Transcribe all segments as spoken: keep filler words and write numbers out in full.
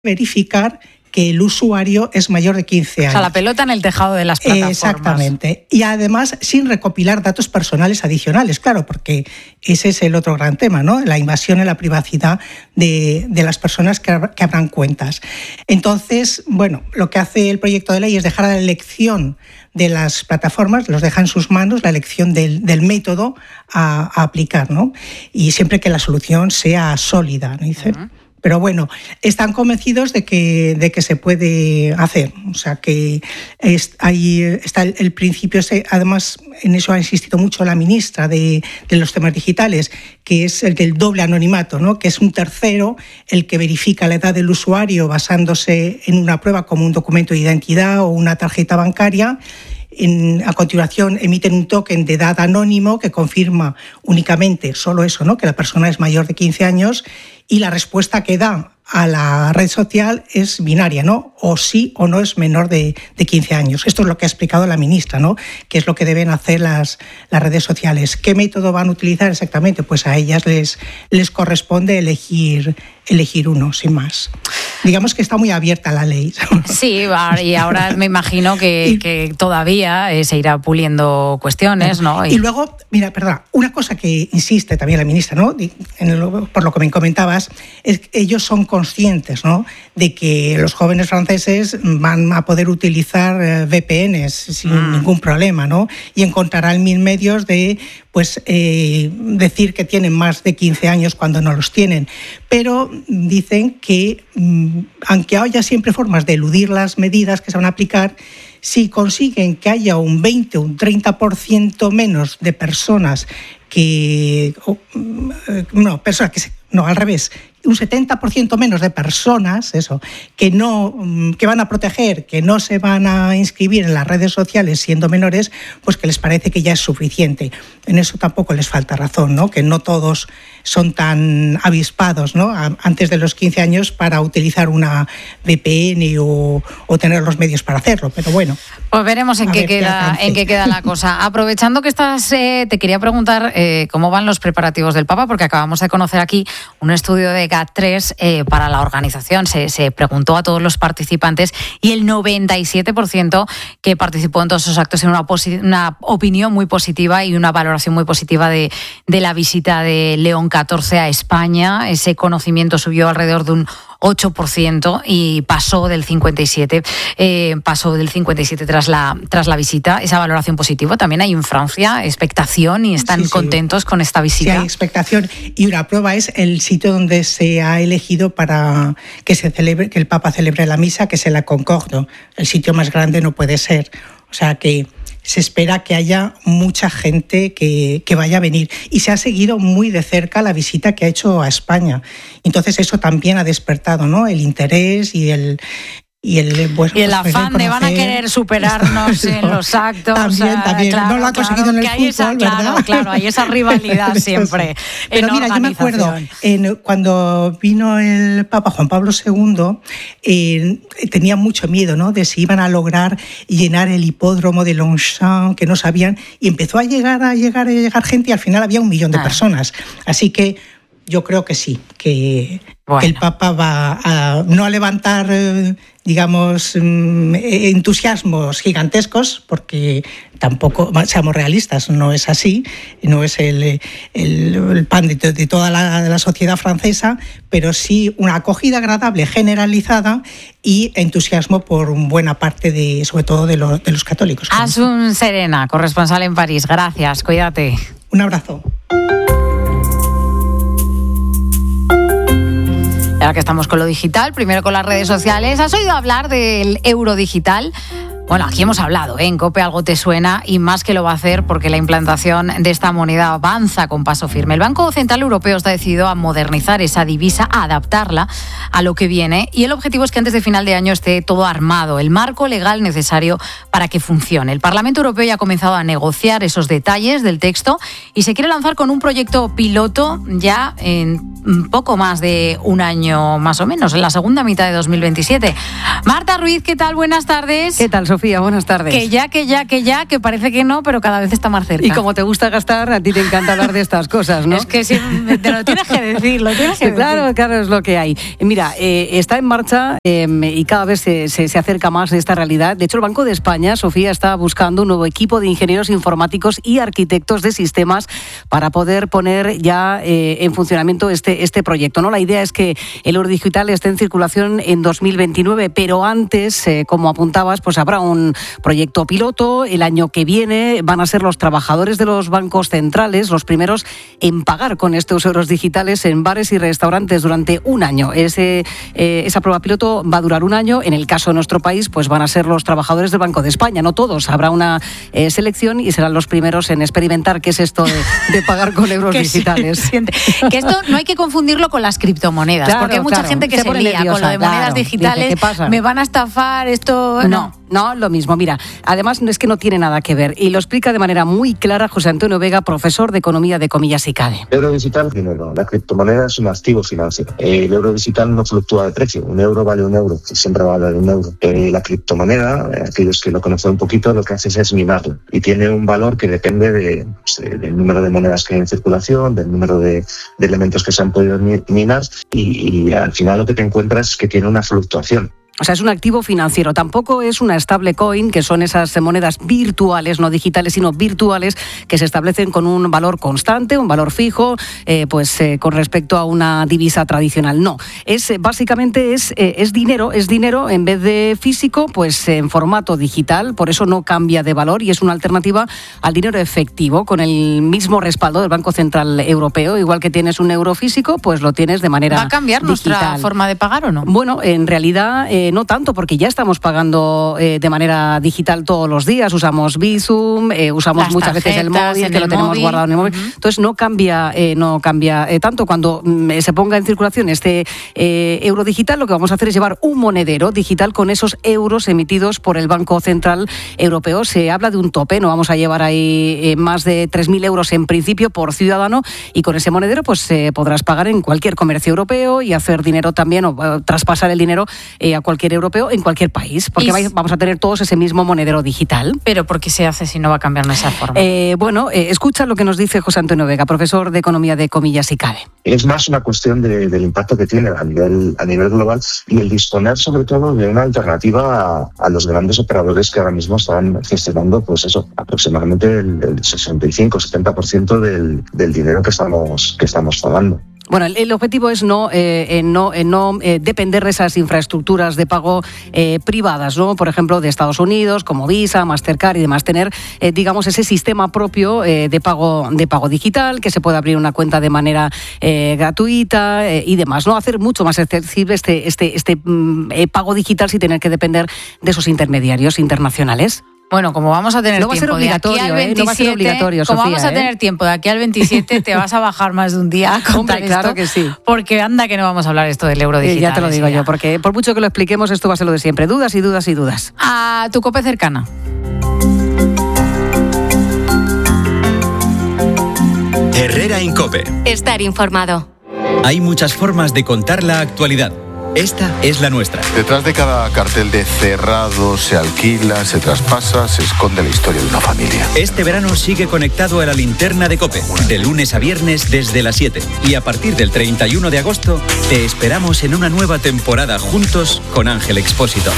verificar que el usuario es mayor de quince años. O sea, la pelota en el tejado de las plataformas. Exactamente. Y además sin recopilar datos personales adicionales, claro, porque ese es el otro gran tema, ¿no? La invasión en la privacidad de, de las personas que, que abran cuentas. Entonces, bueno, lo que hace el proyecto de ley es dejar a la elección de las plataformas, los deja en sus manos la elección del, del método a, a aplicar, ¿no? Y siempre que la solución sea sólida, ¿no? Dice. Uh-huh. Pero bueno, están convencidos de que, de que se puede hacer. O sea, que es, ahí está el, el principio. Ese, además, en eso ha insistido mucho la ministra de, de los temas digitales, que es el del doble anonimato, ¿no? Que es un tercero el que verifica la edad del usuario basándose en una prueba como un documento de identidad o una tarjeta bancaria. En, a continuación emiten un token de edad anónimo que confirma únicamente solo eso, ¿no? Que la persona es mayor de quince años, y la respuesta que da a la red social es binaria, ¿no? O sí o no es menor de, de quince años. Esto es lo que ha explicado la ministra, ¿no? Que es lo que deben hacer las, las redes sociales. ¿Qué método van a utilizar exactamente? Pues a ellas les, les corresponde elegir, elegir uno, sin más. Digamos que está muy abierta la ley. Sí, y ahora me imagino que, que todavía se irá puliendo cuestiones, ¿no? Y, y luego, mira, perdona, una cosa que insiste también la ministra, ¿no? En el, por lo que me comentabas, es que ellos son conscientes, ¿no? De que los jóvenes franceses van a poder utilizar V P Ns sin mm. ningún problema, ¿no? Y encontrarán mil medios de pues eh, decir que tienen más de quince años cuando no los tienen. Pero dicen que, aunque haya siempre formas de eludir las medidas que se van a aplicar, si consiguen que haya un veinte o un treinta por ciento menos de personas que... No, personas que... No, al revés. Un setenta por ciento menos de personas, eso, que no, que van a proteger, que no se van a inscribir en las redes sociales siendo menores, pues que les parece que ya es suficiente. En eso tampoco les falta razón, ¿no? Que no todos son tan avispados, ¿no? Antes de los quince años para utilizar una V P N o, o tener los medios para hacerlo, pero bueno. Pues veremos en qué queda, en qué queda la cosa. Aprovechando que estás, eh, te quería preguntar eh, cómo van los preparativos del Papa, porque acabamos de conocer aquí un estudio de G A T tres eh, para la organización. Se, se preguntó a todos los participantes y el noventa y siete por ciento que participó en todos esos actos tiene una, posi- una opinión muy positiva y una valoración muy positiva de, de la visita de León catorce a España. Ese conocimiento subió alrededor de un ocho por ciento y pasó del cincuenta y siete por ciento, eh, pasó del cincuenta y siete por ciento tras la, tras la visita. Esa valoración positiva también hay en Francia, expectación, y están sí, sí. contentos con esta visita. Sí, hay expectación, y una prueba es el sitio donde se ha elegido para que se celebre, que el Papa celebre la misa, que es en la Concorde. El sitio más grande no puede ser. O sea que se espera que haya mucha gente que, que vaya a venir. Y se ha seguido muy de cerca la visita que ha hecho a España. Entonces eso también ha despertado, ¿no? El interés y el... Y el, bueno, y el pues, afán de van a querer superarnos en los actos. También, uh, también. Claro, no lo ha conseguido claro, en el fútbol, esa, ¿verdad? Claro, claro, hay esa rivalidad siempre. Pero mira, yo me acuerdo, en, cuando vino el Papa Juan Pablo segundo, eh, tenía mucho miedo, ¿no? De si iban a lograr llenar el hipódromo de Longchamp, que no sabían, y empezó a llegar, a llegar, a llegar gente, y al final había un millón de ah. personas. Así que yo creo que sí, que, bueno. que el Papa va a no a levantar, eh, digamos, entusiasmos gigantescos, porque tampoco, seamos realistas, no es así, no es el, el, el pan de, de toda la, de la sociedad francesa, pero sí una acogida agradable, generalizada, y entusiasmo por buena parte, de, sobre todo, de, lo, de los católicos. Asun Serena, corresponsal en París. Gracias, cuídate. Un abrazo. Ahora que estamos con lo digital, primero con las redes sociales. ¿Has oído hablar del euro digital? Bueno, aquí hemos hablado, ¿eh? En COPE algo te suena, y más que lo va a hacer porque la implantación de esta moneda avanza con paso firme. El Banco Central Europeo está decidido a modernizar esa divisa, a adaptarla a lo que viene, y el objetivo es que antes de final de año esté todo armado, el marco legal necesario para que funcione. El Parlamento Europeo ya ha comenzado a negociar esos detalles del texto y se quiere lanzar con un proyecto piloto ya en poco más de un año más o menos, en la segunda mitad de dos mil veintisiete. Marta Ruiz, ¿qué tal? Buenas tardes. ¿Qué tal, Sofía? Sofía? Buenas tardes. Que ya, que ya, que ya, que parece que no, pero cada vez está más cerca. Y como te gusta gastar, a ti te encanta hablar de estas cosas, ¿no? Es que sí, te lo tienes que decir, lo tienes que decir. Claro, claro, es lo que hay. Mira, eh, está en marcha eh, y cada vez se, se, se acerca más de esta realidad. De hecho, el Banco de España, Sofía, está buscando un nuevo equipo de ingenieros informáticos y arquitectos de sistemas para poder poner ya eh, en funcionamiento este, este proyecto, ¿no? La idea es que el euro digital esté en circulación en dos mil veintinueve, pero antes, eh, como apuntabas, pues habrá un proyecto piloto. El año que viene van a ser los trabajadores de los bancos centrales los primeros en pagar con estos euros digitales en bares y restaurantes durante un año. Ese, eh, esa prueba piloto va a durar un año. En el caso de nuestro país, pues van a ser los trabajadores del Banco de España, no todos. Habrá una eh, selección y serán los primeros en experimentar qué es esto de, de pagar con euros digitales. Siente. Que esto no hay que confundirlo con las criptomonedas, claro, porque hay mucha claro. gente que se, se lía nerviosa, con lo de monedas claro. digitales. Dice, ¿qué pasa? Me van a estafar, esto... No. no. No, lo mismo. Mira, además es que no tiene nada que ver. Y lo explica de manera muy clara José Antonio Vega, profesor de Economía de Comillas y CADE. El euro digital, dinero. La criptomoneda es un activo financiero. El euro digital no fluctúa de precio. Un euro vale un euro y siempre va a valer un euro. Eh, la criptomoneda, aquellos que lo conocen un poquito, lo que hace es minarlo. Y tiene un valor que depende de, pues, del número de monedas que hay en circulación, del número de, de elementos que se han podido minar. Y, y al final lo que te encuentras es que tiene una fluctuación. O sea, es un activo financiero. Tampoco es una stablecoin, que son esas monedas virtuales, no digitales, sino virtuales, que se establecen con un valor constante, un valor fijo, eh, pues eh, con respecto a una divisa tradicional. No, es básicamente es, eh, es dinero, es dinero en vez de físico, pues en formato digital. Por eso no cambia de valor y es una alternativa al dinero efectivo, con el mismo respaldo del Banco Central Europeo. Igual que tienes un euro físico, pues lo tienes de manera digital. ¿Va a cambiar digital. nuestra forma de pagar o no? Bueno, en realidad eh, no tanto, porque ya estamos pagando eh, de manera digital todos los días. Usamos Bizum, eh, usamos Las muchas veces el móvil, que lo tenemos móvil. guardado en el móvil. Uh-huh. Entonces no cambia, eh, no cambia eh, tanto. Cuando mm, se ponga en circulación este eh, euro digital, lo que vamos a hacer es llevar un monedero digital con esos euros emitidos por el Banco Central Europeo. Se habla de un tope, no vamos a llevar ahí eh, más de tres mil euros en principio por ciudadano, y con ese monedero pues eh, podrás pagar en cualquier comercio europeo y hacer dinero también, o eh, traspasar el dinero eh, a cualquier europeo en cualquier país, porque y... vamos a tener todos ese mismo monedero digital. ¿Pero por qué se hace si no va a cambiar de esa forma? Eh, bueno, eh, escucha lo que nos dice José Antonio Vega, profesor de Economía de Comillas y CADE. Es más una cuestión de, del impacto que tiene a nivel, a nivel global y el disponer sobre todo de una alternativa a, a los grandes operadores que ahora mismo están gestionando, pues eso, aproximadamente el, el sesenta y cinco a setenta por ciento del, del dinero que estamos, que estamos pagando. Bueno, el, el objetivo es no, eh, no, eh, no eh, depender de esas infraestructuras de pago eh, privadas, ¿no? Por ejemplo, de Estados Unidos, como Visa, Mastercard y demás. Tener, eh, digamos, ese sistema propio eh, de pago de pago digital, que se pueda abrir una cuenta de manera eh, gratuita eh, y demás, ¿no? Hacer mucho más accesible este, este, este eh, pago digital sin tener que depender de esos intermediarios internacionales. Bueno, como vamos a tener no va tiempo a ser obligatorio, de aquí al veintisiete, ¿eh? No va a ser obligatorio, como Sofía, vamos a ¿eh? tener tiempo de aquí al veintisiete, te vas a bajar más de un día a contar Hombre, claro esto, que sí. Porque anda que no vamos a hablar esto del euro digital. Eh, ya te lo digo yo, porque por mucho que lo expliquemos, esto va a ser lo de siempre. Dudas y dudas y dudas. A tu COPE cercana. Herrera en COPE. Estar informado. Hay muchas formas de contar la actualidad. Esta es la nuestra. Detrás de cada cartel de cerrado, se alquila, se traspasa, se esconde la historia de una familia. Este verano sigue conectado a la linterna de COPE, de lunes a viernes desde las siete. Y a partir del treinta y uno de agosto, te esperamos en una nueva temporada juntos con Ángel Expósito.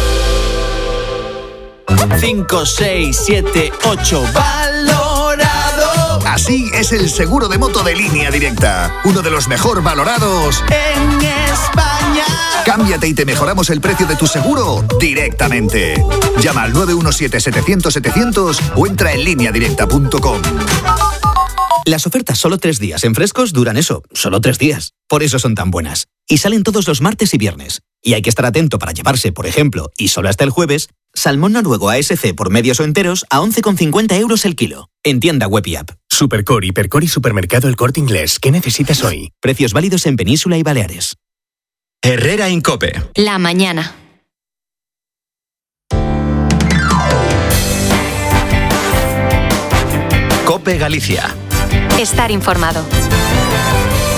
cinco, seis, siete, ocho, valorado. Así es el seguro de moto de Línea Directa, uno de los mejor valorados en España. Cámbiate y te mejoramos el precio de tu seguro directamente. Llama al nueve uno siete, setecientos, setecientos o entra en línea directa punto com. Las ofertas solo tres días en Frescos duran eso, solo tres días. Por eso son tan buenas. Y salen todos los martes y viernes. Y hay que estar atento para llevarse, por ejemplo, y solo hasta el jueves, salmón noruego A S C por medios o enteros a once con cincuenta euros el kilo. En tienda web y app. Supercore, Hipercor y Supermercado El Corte Inglés. ¿Qué necesitas hoy? Precios válidos en Península y Baleares. Herrera en COPE. La mañana. COPE Galicia. Estar informado.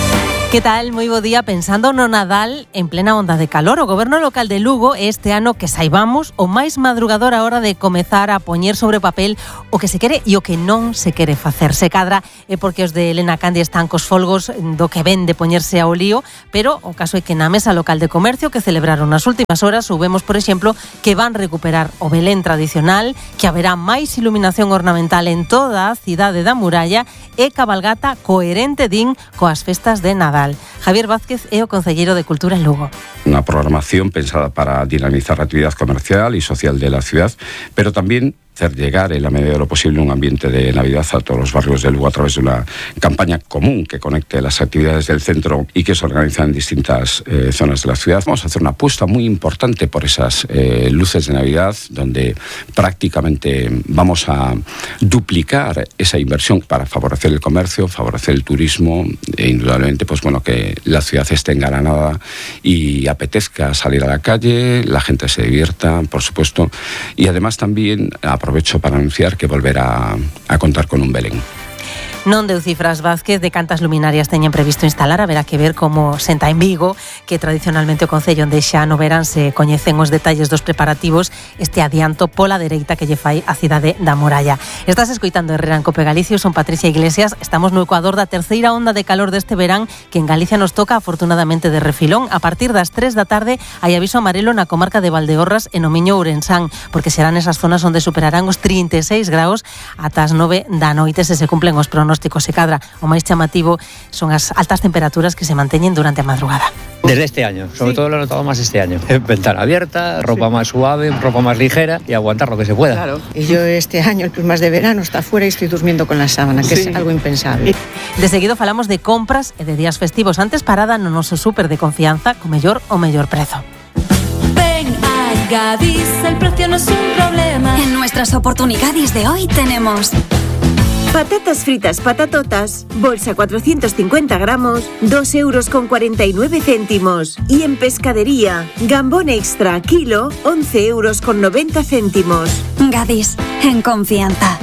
Que tal? Moi bo día. Pensando no Nadal en plena onda de calor, o Goberno local de Lugo este ano que saibamos o máis madrugador a hora de comezar a poñer sobre papel o que se quere e o que non se quere facer. Se cadra é porque os de Elena Candi están cos folgos do que ven de poñerse ao lío, pero o caso é que na mesa local de comercio que celebraron nas últimas horas soubemos, por exemplo, que van recuperar o Belén tradicional, que haberá máis iluminación ornamental en toda a cidade da muralla e cabalgata coherente, din, coas festas de Nadal. Javier Vázquez é o concelleiro de Cultura en Lugo. Una programación pensada para dinamizar la actividad comercial y social de la ciudad, pero también hacer llegar en la medida de lo posible un ambiente de Navidad a todos los barrios de Lugo a través de una campaña común que conecte las actividades del centro y que se organiza en distintas eh, zonas de la ciudad. Vamos a hacer una apuesta muy importante por esas eh, luces de Navidad, donde prácticamente vamos a duplicar esa inversión para favorecer el comercio, favorecer el turismo e indudablemente pues bueno que la ciudad esté engalanada y apetezca salir a la calle, la gente se divierta, por supuesto, y además también aprovecho para anunciar que volverá a contar con un Belén. Non deu cifras Vázquez de cantas luminarias teñen previsto instalar, haberá que ver como senta en Vigo, que tradicionalmente o Concello onde xa no verán se coñecen os detalles dos preparativos, este adianto pola dereita que lle fai a cidade da Muralla. Estás escoitando Herrera en Cope Galicia, son Patricia Iglesias, estamos no Ecuador da terceira onda de calor deste verán que en Galicia nos toca afortunadamente de refilón. A partir das tres da tarde hai aviso amarelo na comarca de Valdeorras e no Miño Ourensán, porque serán esas zonas onde superarán os trinta e seis graus ata as nove da noite se se cumplen os pronósticos. Se cadra, o máis chamativo son as altas temperaturas que se manteñen durante a madrugada. Desde este año, sobre sí. todo lo he notado más este año. Ventana abierta, ropa sí. más suave, ropa más ligera y aguantar lo que se pueda. Claro. Y yo este año, el más de verano, está fuera y estoy durmiendo con la sábana, que sí. es algo impensable. De seguido falamos de compras e de días festivos. Antes parada no noso súper de confianza co mellor o mellor prezo. Ven a Gadis, el precio no es un problema. En nuestras oportunidades de hoy tenemos... Patatas fritas patatotas, bolsa cuatrocientos cincuenta gramos, dos euros con cuarenta y nueve céntimos. Y en pescadería, gambón extra kilo, once euros con noventa céntimos. Gadis, en confianza.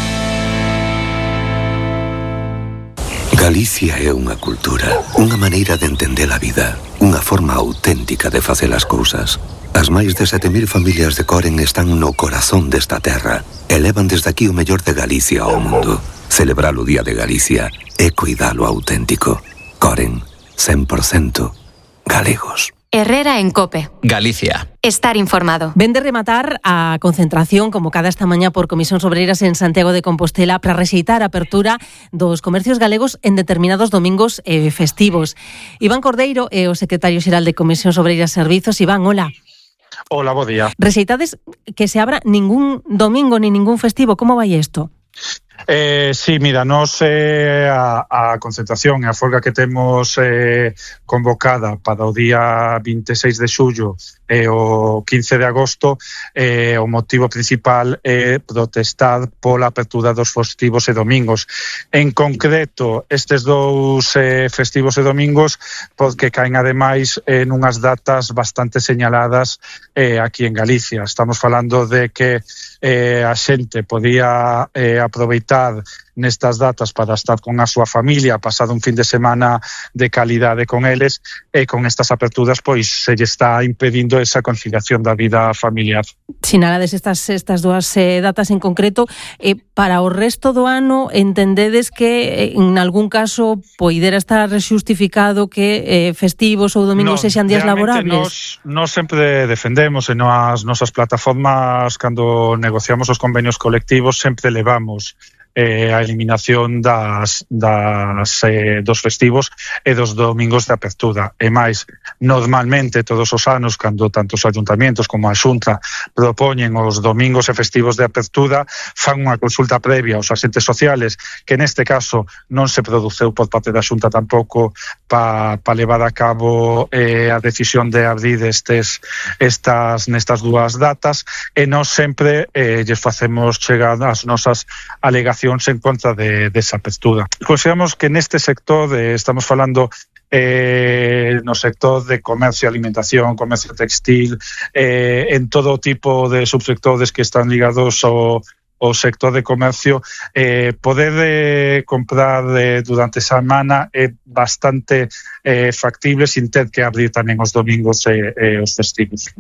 Galicia é unha cultura, unha maneira de entender a vida, unha forma auténtica de facer as cousas. As máis de sete mil familias de Coren están no corazón desta terra e levan desde aquí o mellor de Galicia ao mundo. Celebrar o Día de Galicia é cuidar o auténtico. Coren, cen por cento galegos. Herrera en Cope. Galicia. Estar informado. Ven de rematar a concentración convocada esta mañá por Comisións Obreiras en Santiago de Compostela para rexeitar a apertura dos comercios galegos en determinados domingos eh, festivos. Iván Cordeiro é o secretario xeral de Comisións Obreiras Servizos. Iván, hola. Hola, bo día. Rexeitades que se abra ningún domingo ni ningún festivo. Como vai isto? Eh, sí, mira, nos eh, a, a concentración e a folga que temos eh, convocada para o día vinte e seis de xullo e o quince de agosto, eh, o motivo principal é protestar pola apertura dos festivos e domingos. En concreto, estes dous eh, festivos e domingos porque caen ademais en unhas datas bastante señaladas eh, aquí en Galicia. Estamos falando de que eh, a xente podía eh, aproveitar nestas datas para estar con a súa familia, pasar un fin de semana de calidade con eles, e con estas aperturas pois se lle está impedindo esa conciliación da vida familiar. Sinalades estas estas dúas eh, datas en concreto, eh, para o resto do ano entendedes que eh, en algún caso poidera estar xustificado que eh, festivos ou domingos no, sexan días laborables? Nos, nos sempre defendemos e nas nosas plataformas cando negociamos os convenios colectivos sempre levamos Eh, a eliminación das, das, eh, dos festivos e dos domingos de apertura. E máis, normalmente todos os anos, cando tanto os ayuntamientos como a Xunta propoñen os domingos e festivos de apertura, fan unha consulta previa aos agentes sociales, que neste caso non se produceu por parte da Xunta tampouco para pa levar a cabo eh, a decisión de abrir estes, estas nestas dúas datas, e nós sempre eh, lles facemos chegar as nosas alegacións en contra de, de esa apertura. Consideramos que neste sector eh, estamos falando eh, no sector de comercio, alimentación, comercio textil, eh, en todo tipo de subsectores que están ligados ao o sector de comercio, eh, poder eh, comprar eh, durante a semana é bastante eh, factible sin ter que abrir tamén os domingos e eh, eh, os festivos.